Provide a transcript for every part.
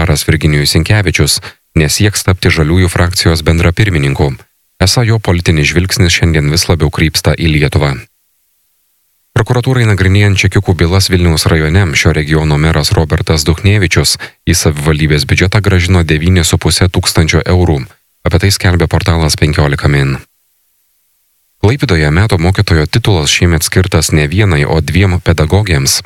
meras Virginijus Sinkevičius nesieks tapti žaliųjų frakcijos bendrapirmininku. Esą jo politinis žvilgsnis šiandien vis labiau krypsta į Lietuvą. Prokuratūrai nagrinėjant čekiukų bylas Vilniaus rajone, šio regiono meras Robertas Duchnevičius į savivaldybės biudžetą grąžino 9,5 tūkstančio eurų. Apie tai skelbia portalas 15 min. Klaipėdoje metų mokytojo titulas šiemet skirtas ne vienai, o 2 pedagogėms.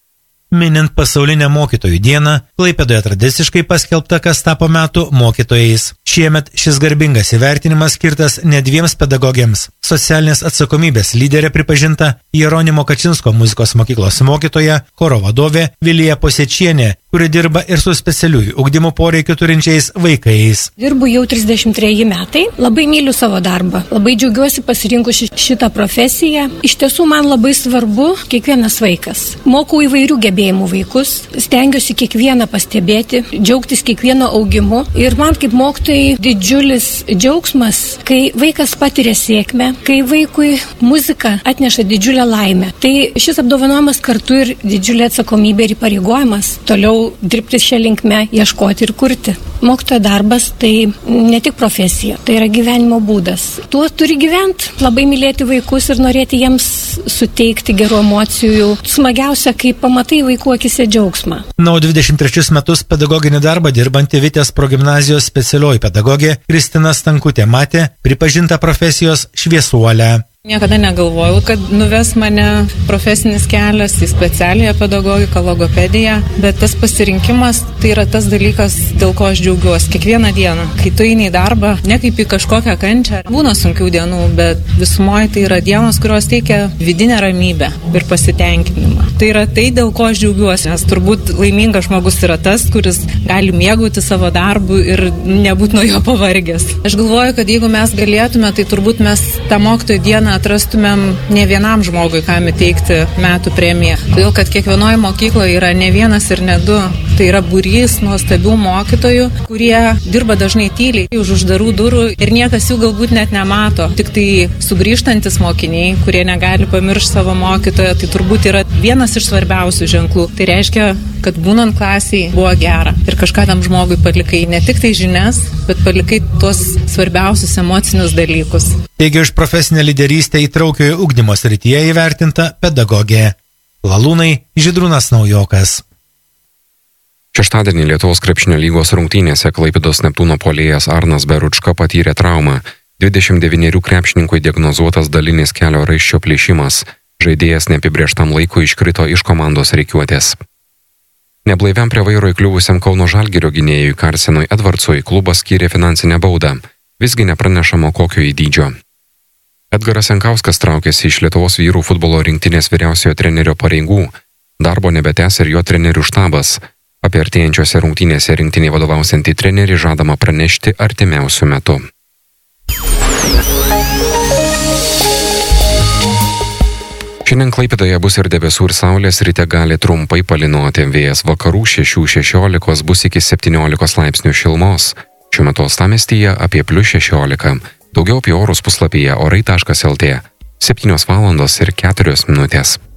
Minint pasaulinę mokytojų dieną, Klaipėdoje tradiciškai paskelbta, kas tapo metų mokytojais. Šiemet šis garbingas įvertinimas skirtas ne 2 pedagogėms. Socialinės atsakomybės lyderė pripažinta Jeronimo Kačinsko muzikos mokyklos mokytoja, choro vadovė Vilija Posiečienė, kuri dirba ir su specialiųjų ugdymo poreikių turinčiais vaikais. Dirbu jau 33 metai, labai myliu savo darbą, labai džiaugiuosi pasirinkusi šitą profesiją. Iš tiesų man labai svarbu kiekvienas vaikas. Mokau įvairių gebėjimų vaikus, stengiuosi kiekvieną pastebėti, džiaugtis kiekvieno augimu ir man kaip mokytojai didžiulis džiaugsmas, kai vaikas patiria sėkmę, kai vaikui muzika atneša didžiulę laimę. Tai šis apdovanojimas kartu ir didžiulė atsakomybė ir įpareigojimas toliau dirbti šią linkmę, ieškoti ir kurti. Mokytojo darbas tai ne tik profesija, tai yra gyvenimo būdas. Tuo turi gyventi, labai mylėti vaikus ir norėti jiems suteikti gerų emocijų. Smagiausia, kai pamatai vaikų akise džiaugsmą. Na, o 23 metus pedagoginį darbą dirbanti Vitės progimnazijos specialioji pedagogė Kristina Stankutė Matė pripažinta profesijos šviesuolę. Niekada negalvojau, kad nuves mane profesinis kelias į specialiąją pedagogiką, logopediją, bet tas pasirinkimas tai yra tas dalykas, dėl ko aš džiaugiuosi kiekvieną dieną. Kai tu eini į darbą, ne kaip į kažkokią kančią, būna sunkių dienų, bet visumoje tai yra dienos, kurios teikia vidinę ramybę ir pasitenkinimą. Tai yra tai, dėl ko aš džiaugiuosi, nes turbūt laimingas žmogus yra tas, kuris gali mėgauti savo darbu ir nebūti nuo jo pavargęs. Aš galvoju, kad jeigu mes galėtume, tai turbūt mes tą mokytojų dieną atrastumėm ne vienam žmogui, kam įteikti metų premiją. Todėl, kad kiekvienoje mokykloje yra ne vienas ir ne 2. Tai yra būrys nuostabių mokytojų, kurie dirba dažnai tyliai, už uždarų durų ir niekas jų galbūt net nemato. Tik tai sugrįžtantis mokiniai, kurie negali pamiršti savo mokytojo, tai turbūt yra vienas iš svarbiausių ženklų. Tai reiškia, kad būnant klasiai buvo gera ir kažką tam žmogui palikai ne tik tai žinias, bet palikai tuos svarbiausius emocinius dalykus. Taigi už profesinę lyderystę įtraukiojo ugdymo srityje įvertinta pedagogė. Lalūnai Žydrūnas Naujokas. Šeštadienį Lietuvos krepšinio lygos rungtynėse Klaipėdos Neptūno puolėjas Arnas Beručka patyrė traumą. 29 krepšininkui diagnozuotas dalinis kelio raiščio plyšimas. Žaidėjas neapibrėžtam laikui iškrito iš komandos rikiuotės. Neblaiviam prie vairo įkliuvusiam Kauno Žalgirio gynėjui Karsenui Edvardsui klubas skyrė finansinę baudą. Visgi nepranešama kokio dydžio. Edgaras Jankauskas traukėsi iš Lietuvos vyrų futbolo rinktinės vyriausiojo trenerio pareigų. Darbo nebetęs ir jo trenerių štabas. Apie artėjančiose rungtynėse rinktinei vadovausiantį trenerį žadama pranešti artimiausiu metu. Šiandien Klaipėdoje bus ir debesų ir saulės, ryte gali trumpai palynoti, vėjas vakarų 6-16 bus iki 17 laipsnių šilumos. Šiuo metu uostamiestyje apie +16. Daugiau apie orus puslapyje orai.lt. 7:04.